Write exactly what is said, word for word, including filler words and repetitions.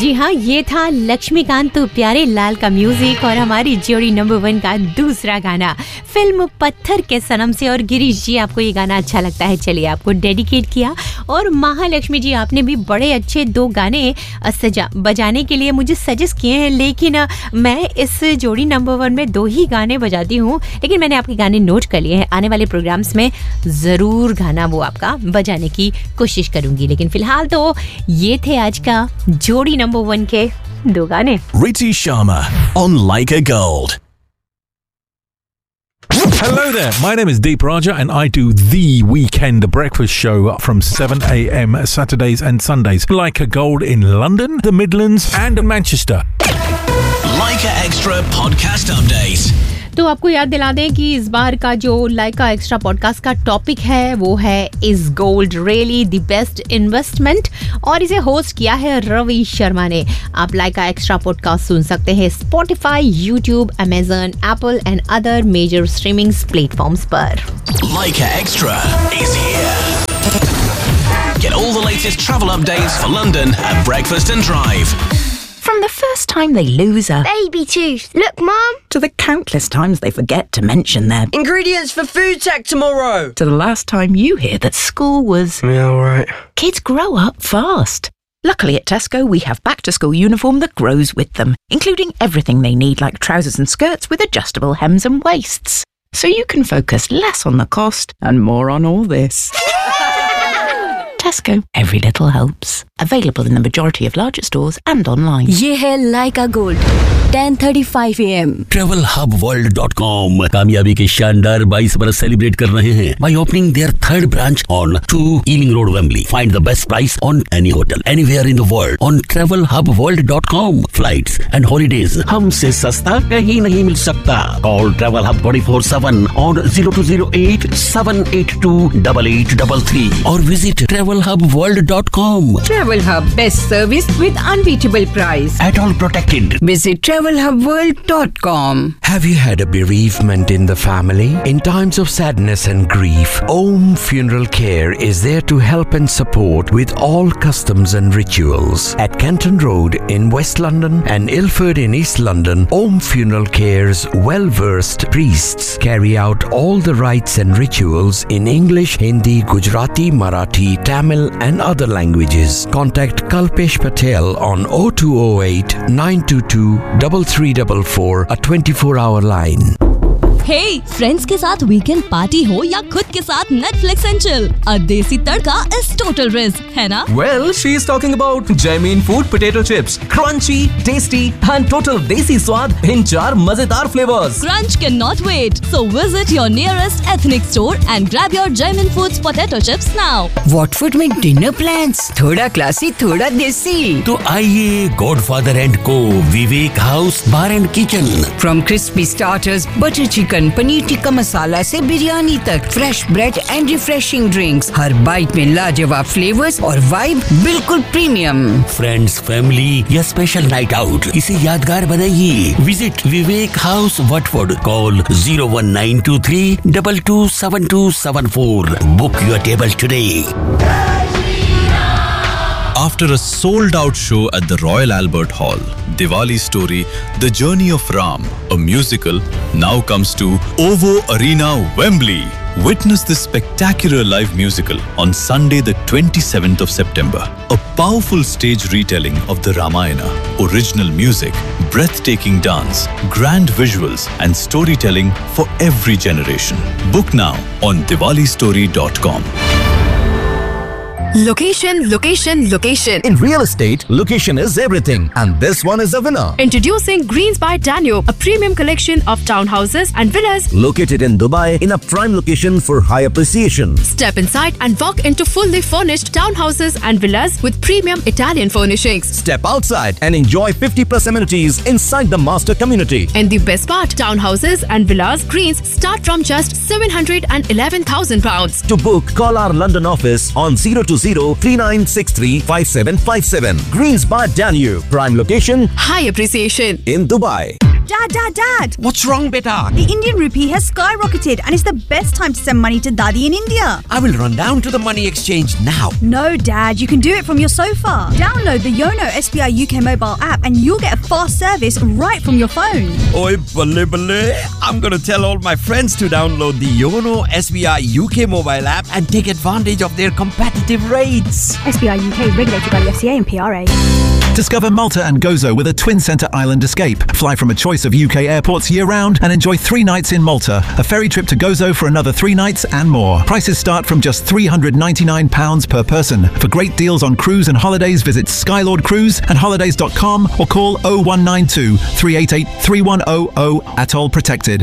जी हाँ, ये था लक्ष्मीकांत प्यारे लाल का म्यूजिक और हमारी जोड़ी नंबर वन का दूसरा गाना फिल्म पत्थर के सनम से। और गिरीश जी, आपको ये गाना अच्छा लगता है, चलिए आपको डेडिकेट किया। और महालक्ष्मी जी, आपने भी बड़े अच्छे दो गाने सजा बजाने के लिए मुझे सजेस्ट किए हैं, लेकिन मैं इस जोड़ी नंबर वन में दो ही गाने बजाती हूँ, लेकिन मैंने आपके गाने नोट कर लिए हैं। आने वाले प्रोग्राम्स में ज़रूर गाना वो आपका बजाने की कोशिश करूँगी, लेकिन फिलहाल तो ये थे आज का जोड़ी नंबर वन के दो गाने। Ritu Sharma on Leica Gold. Hello there, my name is Deep Raja and I do The Weekend Breakfast Show from seven a.m. Saturdays and Sundays. Leica Gold in London, the Midlands and Manchester. Leica Extra Podcast Update. तो आपको याद दिला दें कि इस बार का जो लाइका extra podcast का टॉपिक है वो है is gold really the best investment, और इसे होस्ट किया है रवि शर्मा ने। आप लाइका एक्स्ट्रा पॉडकास्ट सुन सकते हैं Spotify, YouTube, Amazon, Apple and other major streaming platforms पर। Leica Extra is here. Get all the latest travel updates for London at breakfast and drive. From the first time they lose a baby tooth. Look, Mum. To the countless times they forget to mention their ingredients for food tech tomorrow. To the last time you hear that school was... Yeah, all right. Kids grow up fast. Luckily at Tesco, we have back-to-school uniform that grows with them, including everything they need like trousers and skirts with adjustable hems and waists. So you can focus less on the cost and more on all this. Tesco, every little helps. Available in the majority of larger stores and online. ये है लाइका gold ten thirty-five a m travel hub world dot com कामयाबी के शानदार बाईस बरस celebrate कर रहे हैं by opening their third branch on two Ealing Road, Wembley. Find the best price on any hotel anywhere in the world on travel hub world dot com. Flights and holidays हमसे सस्ता कहीं नहीं मिल सकता. Call Travel Hub twenty-four seven on zero two zero eight seven eight two eight eight three three or visit travel hub world dot com. Travel Hub, best service with unbeatable price. At all protected. Visit travel hub world dot com. Have you had a bereavement in the family? In times of sadness and grief, Om Funeral Care is there to help and support with all customs and rituals. At Canton Road in West London and Ilford in East London, Om Funeral Care's well-versed priests carry out all the rites and rituals in English, Hindi, Gujarati, Marathi, Tamil and other languages. Contact Kalpesh Patel on oh two oh eight nine two two three three four four, a twenty-four hour line. Hey friends के साथ weekend party हो या खुद के साथ Netflix and chill, अ देसी तड़का is total risk, है ना? Well, she is talking about Jamin Food Potato Chips, crunchy, tasty and total desi स्वाद in चार मजेदार flavors. Crunch cannot wait, so visit your nearest ethnic store and grab your Jamin Foods Potato Chips now. What food में dinner plans? थोड़ा classy, थोड़ा देसी. तो आइए Godfather and Co, Vivek House Bar and Kitchen. From crispy starters, butter chicken, paneer tikka masala से बिरयानी तक, fresh bread and refreshing drinks, her bite में लाजवाब फ्लेवर्स और वाइब बिल्कुल प्रीमियम. फ्रेंड्स, फैमिली या स्पेशल नाइट आउट, इसे यादगार बनाइए. Visit Vivek house वटफोर्ड. Call zero one nine two three two two seven two seven four. Book your table today. After a sold-out show at the Royal Albert Hall, Diwali Story, The Journey of Ram, a musical, now comes to OVO Arena, Wembley. Witness this spectacular live musical on Sunday the twenty-seventh of September. A powerful stage retelling of the Ramayana, original music, breathtaking dance, grand visuals and storytelling for every generation. Book now on diwali story dot com. Location, location, location. In real estate, location is everything. And this one is a winner. Introducing Greens by Danube, a premium collection of townhouses and villas. Located in Dubai, in a prime location for high appreciation. Step inside and walk into fully furnished townhouses and villas with premium Italian furnishings. Step outside and enjoy fifty plus amenities inside the master community. And the best part, townhouses and villas Greens start from just seven hundred eleven thousand pounds. To book, call our London office on zero two zero three nine six three five seven five seven. Greens by Danube, prime location, high appreciation in Dubai. Dad, Dad, Dad! What's wrong, beta? The Indian rupee has skyrocketed and it's the best time to send money to Daddy in India. I will run down to the money exchange now. No, Dad, you can do it from your sofa. Download the Yono S B I U K mobile app and you'll get a fast service right from your phone. Oi, balle balle. I'm gonna tell all my friends to download the Yono S B I U K mobile app and take advantage of their competitive rates. S B I U K regulated by the F C A and P R A. Discover Malta and Gozo with a Twin Centre Island escape. Fly from a choice of U K airports year-round and enjoy three nights in Malta. A ferry trip to Gozo for another three nights and more. Prices start from just three hundred ninety-nine pounds per person. For great deals on cruise and holidays, visit Skylord Cruise and holidays dot com or call oh one nine two, three eight eight, three one zero zero. Atoll Protected.